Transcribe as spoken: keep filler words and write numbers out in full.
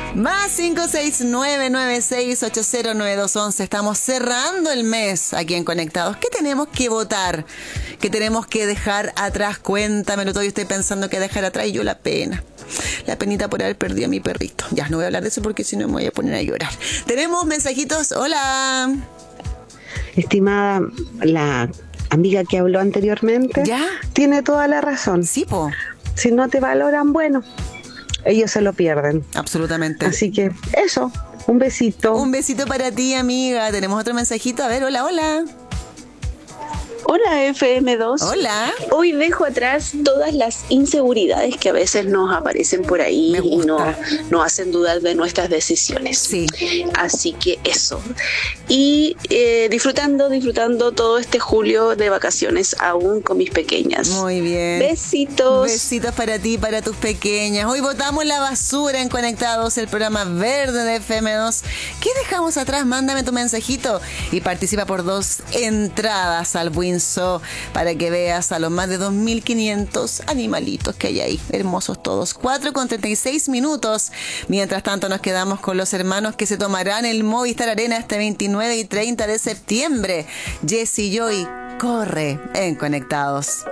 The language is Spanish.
Más cinco seis nueve nueve seis ocho cero nueve dos once. Estamos cerrando el mes aquí en Conectados. ¿Qué tenemos que votar? ¿Qué tenemos que dejar atrás? Cuéntamelo todo. Yo estoy pensando que dejar atrás y yo la pena. La penita por haber perdido a mi perrito. Ya, no voy a hablar de eso porque si no me voy a poner a llorar. Tenemos mensajitos. Hola. Estimada, la amiga que habló anteriormente, ¿ya? Tiene toda la razón. Sí, po. Si no te valoran, bueno, ellos se lo pierden. Absolutamente. Así que eso, un besito. Un besito para ti, amiga. Tenemos otro mensajito. A ver, hola, hola. Hola F M dos. Hola. Hoy dejo atrás todas las inseguridades que a veces nos aparecen por ahí y nos no hacen dudar de nuestras decisiones. Sí. Así que eso. Y eh, disfrutando, disfrutando todo este julio de vacaciones aún con mis pequeñas. Muy bien. Besitos. Besitos para ti y para tus pequeñas. Hoy votamos la basura en Conectados, el programa verde de F M dos. ¿Qué dejamos atrás? Mándame tu mensajito y participa por dos entradas al Windsor para que veas a los más de dos mil quinientos animalitos que hay ahí. Hermosos todos. cuatro con treinta y seis minutos. Mientras tanto nos quedamos con los hermanos que se tomarán el Movistar Arena este veintinueve y treinta de septiembre. Jesse Joy, corre en Conectados.